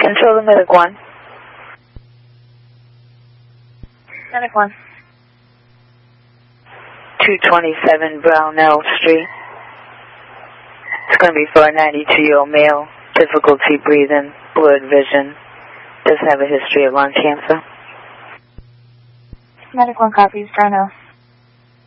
Control the Medic 1. Medic 1. 227 Brownell Street. It's going to be for a 92-year-old male. Difficulty breathing, blurred vision. Doesn't have a history of lung cancer. Medic 1 copies, Brownell.